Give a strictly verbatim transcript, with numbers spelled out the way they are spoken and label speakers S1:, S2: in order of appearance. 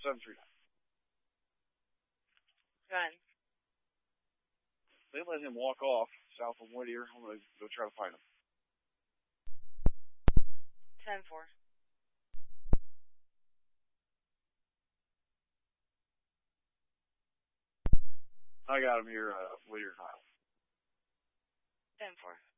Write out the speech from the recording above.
S1: seven three nine.
S2: Gun.
S1: They let him walk off south of Whittier. I'm going to go try to find him.
S2: ten four.
S1: I got him here, uh, Whittier Highway.
S2: ten four.